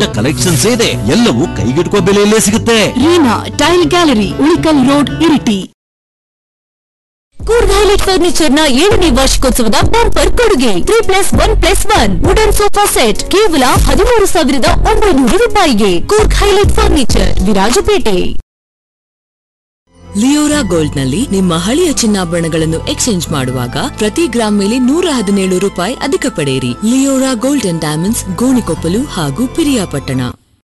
ದೊಡ್ಡ ಕಲೆಕ್ಷನ್ಸ್ ಇದೆ. ಎಲ್ಲವೂ ಕೈಗೆಟುಕುವ ಬೆಲೆಯಲ್ಲೇ ಸಿಗುತ್ತೆ. Reena tail gallery, Ulikkal road, Iritty. Coorg highlight furniture ನ 7ನೇ ವಾರ್ಷಿಕೋತ್ಸವದ ಬಂಪರ್ ಕೊಡುಗೆ 3+1+1 ವುಡನ್ ಸೋಫಾ ಸೆಟ್ ಕೇವಲ 13,900 ರೂಪಾಯಿಗೆ. Coorg highlight furniture, Virajpet. Leora gold ನಲ್ಲಿ ನಿಮ್ಮ ಹಳೆಯ ಚಿನ್ನಾಭರಣಗಳನ್ನು ಎಕ್ಸ್ಚೇಂಜ್ ಮಾಡುವಾಗ ಪ್ರತಿ ಗ್ರಾಮ್ ಮೇಲೆ 117 ರೂಪಾಯಿ ಅಧಿಕ ಪಡೆಯಿರಿ. Leora gold and diamonds, Gonikoppal ಹಾಗೂ ಪಿರಿಯಾಪಟ್ಟಣ.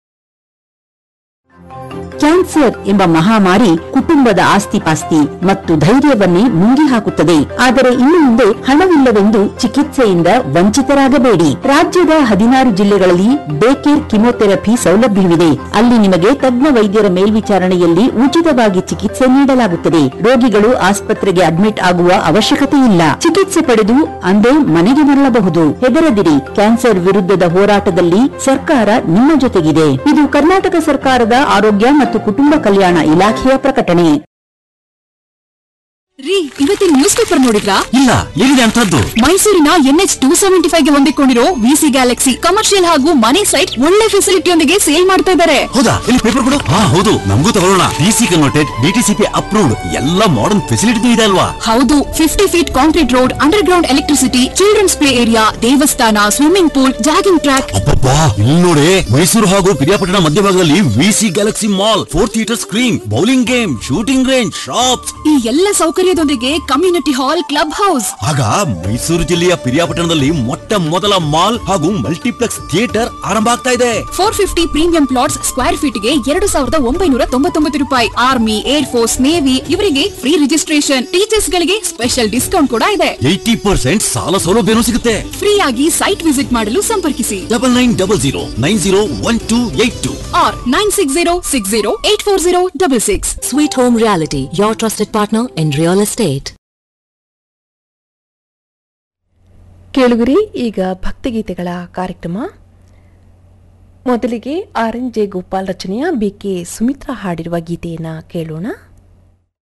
ಕ್ಯಾನ್ಸರ್ ಎಂಬ ಮಹಾಮಾರಿ ಕುಟುಂಬದ ಆಸ್ತಿಪಾಸ್ತಿ ಮತ್ತು ಧೈರ್ಯವನ್ನೇ ನುಂಗಿ ಹಾಕುತ್ತದೆ. ಆದರೆ ಇನ್ನು ಮುಂದೆ ಹಣವಿಲ್ಲವೆಂದು ಚಿಕಿತ್ಸೆಯಿಂದ ವಂಚಿತರಾಗಬೇಡಿ. ರಾಜ್ಯದ 16 ಜಿಲ್ಲೆಗಳಲ್ಲಿ ಡೇ ಕೇರ್ ಕಿಮೋಥೆರಪಿ ಸೌಲಭ್ಯವಿದೆ. ಅಲ್ಲಿ ನಿಮಗೆ ತಜ್ಞ ವೈದ್ಯರ ಮೇಲ್ವಿಚಾರಣೆಯಲ್ಲಿ ಉಚಿತವಾಗಿ ಚಿಕಿತ್ಸೆ ನೀಡಲಾಗುತ್ತದೆ. ರೋಗಿಗಳು ಆಸ್ಪತ್ರೆಗೆ ಅಡ್ಮಿಟ್ ಆಗುವ ಅವಶ್ಯಕತೆ ಇಲ್ಲ. ಚಿಕಿತ್ಸೆ ಪಡೆದು ಅಂದೇ ಮನೆಗೆ ಮರಳಬಹುದು. ಹೆದರದಿರಿ, ಕ್ಯಾನ್ಸರ್ ವಿರುದ್ಧದ ಹೋರಾಟದಲ್ಲಿ ಸರ್ಕಾರ ನಿಮ್ಮ ಜೊತೆಗಿದೆ. ಇದು ಕರ್ನಾಟಕ ಸರ್ಕಾರದ ಆರೋಗ್ಯ ಮತ್ತು ಕುಟುಂಬ ಕಲ್ಯಾಣ ಇಲಾಖೆಯ ಪ್ರಕಟಣೆ. ರೀ, ಇವತ್ತಿನ ನ್ಯೂಸ್ ಪೇಪರ್ ನೋಡಿದ್ರಾ? ಇಲ್ಲ, ಏನಿದೆ ಅಂತದ್ದು? ಮೈಸೂರಿನ NH 275 ಗೆ ಹೊಂದಿಕೊಂಡಿರೋ ವಿಸಿ ಗ್ಯಾಲಕ್ಸಿ ಕಮರ್ಷಿಯಲ್ ಹಾಗೂ ಮನೆ ಸೈಟ್ ಒಳ್ಳೆ ಫೆಸಿಲಿಟಿಯೊಂದಿಗೆ ಸೇಲ್ ಮಾಡ್ತಾ ಇದ್ದಾರೆ. ಹೌದಾ? ಇಲ್ಲಿ ಪೇಪರ್ ಕೊಡು. ಹೌದು, ನಮಗೂ ತಗೊಳ್ಳೋಣ. ಡಿಸಿ ಕನ್ವರ್ಟೆಡ್, DTCP ಅಪ್ರೂವ್ಡ್, ಎಲ್ಲ ಮಾಡರ್ನ್ ಫೆಸಿಲಿಟಿ ಇದೆ ಅಲ್ವಾ? ಹೌದು, 50 feet concrete road, under ground electricity, children's play area, ದೇವಸ್ಥಾನ, ಸ್ವಿಮ್ಮಿಂಗ್ ಪೂಲ್, ಜಾಗಿಂಗ್ ಟ್ರ್ಯಾಕ್. ಅಬ್ಬಬ್ಬಾ, ಇಲ್ಲಿ ನೋಡಿ, ಮೈಸೂರು ಹಾಗೂ ಪಿರಿಯಾಪಟ್ಟಣ ಮಧ್ಯಭಾಗದಲ್ಲಿ VC Galaxy mall, 4 theatre screen, bowling game, shooting range, shops, ಈ ಎಲ್ಲ ಸೌಕರ್ಯದೊಂದಿಗೆ ಕಮ್ಯುನಿಟಿ ಹಾಲ್, ಕ್ಲಬ್ ಹೌಸ್. ಆಗ ಮೈಸೂರು ಜಿಲ್ಲೆಯ ಪಿರಿಯಾಪಟ್ಟಣದಲ್ಲಿ ಮೊಟ್ಟ ಮೊದಲ ಮಾಲ್ ಹಾಗೂ ಮಲ್ಟಿಪ್ಲೆಕ್ಸ್ ಥಿಯೇಟರ್ ಆರಂಭ ಆಗ್ತಾ ಇದೆ. 450 ಪ್ರೀಮಿಯಂ ಪ್ಲಾಟ್ಸ್ ಸ್ಕ್ವೇರ್ ಫೀಟ್ ಗೆ 2,999 ರೂಪಾಯಿ. ಆರ್ಮಿ, ಏರ್ ಫೋರ್ಸ್, ನೇವಿ ಇವರಿಗೆ ಫ್ರೀ ರಿಜಿಸ್ಟ್ರೇಷನ್. ಟೀಚರ್ಸ್ ಗಳಿಗೆ ಸ್ಪೆಷಲ್ ಡಿಸ್ಕೌಂಟ್ ಕೂಡ ಇದೆ. 80% ಸಾಲ ಸೌಲಭ್ಯನೂ ಸಿಗುತ್ತೆ. ಫ್ರೀ ಆಗಿ ಸೈಟ್ ವಿಸಿಟ್ ಮಾಡಲು ಸಂಪರ್ಕಿಸಿ 9900901282 or 9606084066. Sweet Home Reality, your trusted partner in real estate. ಕೇಳುಗರಿ, ಈಗ ಭಕ್ತಿಗೀತೆಗಳ ಕಾರ್ಯಕ್ರಮ. ಮೊದಲಿಗೆ RNJ ಗೋಪಾಲ್ ರಚನೆಯ BK ಸುಮಿತ್ರಾ ಹಾಡಿರುವ ಗೀತೆಯನ್ನ ಕೇಳೋಣ.